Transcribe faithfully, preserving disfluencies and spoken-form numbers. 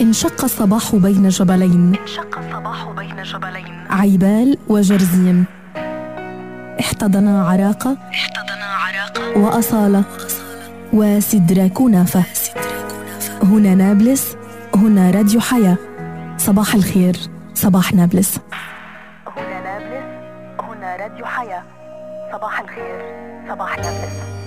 انشق الصباح بين جبلين انشق الصباح بين جبلين عيبال وجرزيم. احتضنا عراقة احتضنا عراقة وأصالة وسدرا كنافة. هنا نابلس، هنا راديو حياة. صباح الخير، صباح نابلس. هنا نابلس، هنا راديو حياة. صباح الخير، صباح نابلس.